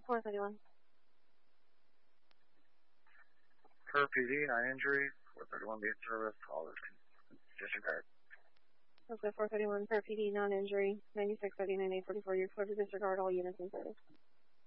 431. Per PD, 9 injury, 431 being service, all is disregard. Okay, 431 per PD, non-injury, 9639 844. You're clear to disregard all units in service.